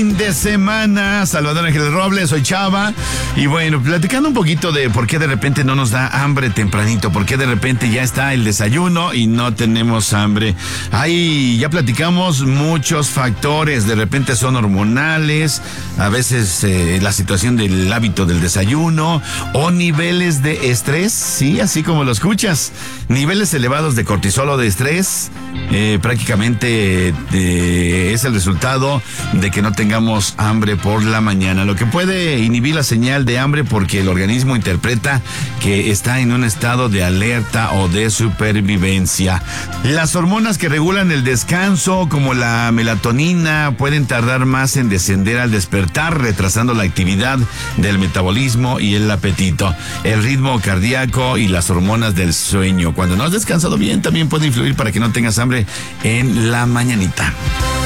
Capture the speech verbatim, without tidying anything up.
De semana, Salvador Ángel Robles, soy Chava, y bueno, platicando un poquito de por qué de repente no nos da hambre tempranito, por qué de repente ya está el desayuno y no tenemos hambre. Ahí ya platicamos muchos factores, de repente son hormonales, a veces eh, la situación del hábito del desayuno, o niveles de estrés, sí, así como lo escuchas, niveles elevados de cortisol o de estrés, eh, prácticamente eh, es el resultado de que no tengamos tengamos hambre por la mañana, lo que puede inhibir la señal de hambre porque el organismo interpreta que está en un estado de alerta o de supervivencia. Las hormonas que regulan el descanso, como la melatonina, pueden tardar más en descender al despertar, retrasando la actividad del metabolismo y el apetito. El ritmo cardíaco y las hormonas del sueño, cuando no has descansado bien, también puede influir para que no tengas hambre en la mañanita.